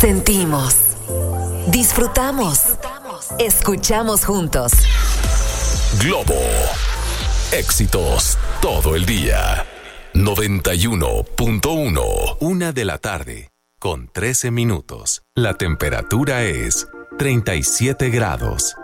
Sentimos, disfrutamos, escuchamos juntos. Globo. Éxitos todo el día. 91.1. 1 p.m, con 13 minutos. La temperatura es 37 grados.